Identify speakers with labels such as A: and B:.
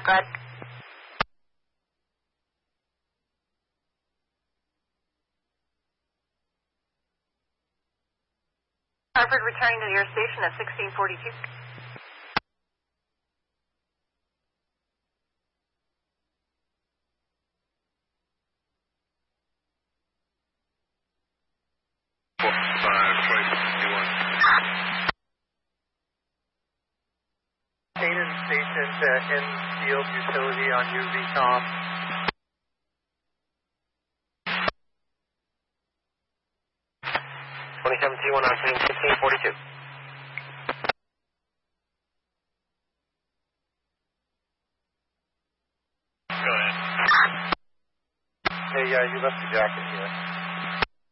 A: go ahead. Harvard returning to your station at 1642.
B: Canaan Station to Enfield Utility on UVCOM.
C: T1 on 1642.
B: Go ahead. Hey, you left the jacket here.